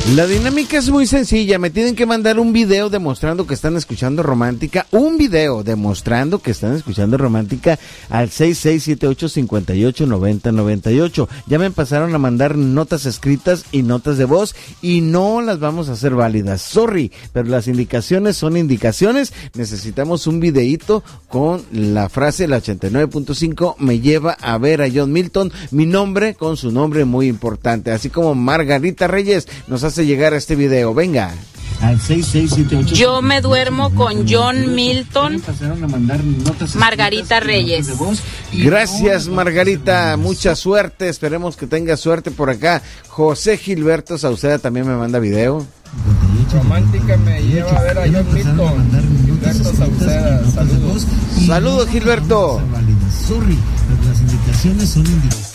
La dinámica es muy sencilla, me tienen que mandar un video demostrando que están escuchando Romántica, un video demostrando que están escuchando Romántica al 6678-589098. Ya me pasaron a mandar notas escritas y notas de voz y no las vamos a hacer válidas, sorry, pero las indicaciones son indicaciones. Necesitamos un videíto con la frase, la 89.5 me lleva a ver a John Milton, mi nombre con su nombre muy importante, así como Margarita Reyes nos hace llegar a este video. Venga. Al 6678. Yo me duermo con John Milton. Margarita Reyes. Gracias, Margarita. Mucha suerte. Esperemos que tenga suerte por acá. José Gilberto Sauceda también me manda video. Romántica me lleva a ver a John Milton. Gilberto Sauceda. Saludos. Saludos, Gilberto. Sorry, pero las indicaciones son indicaciones.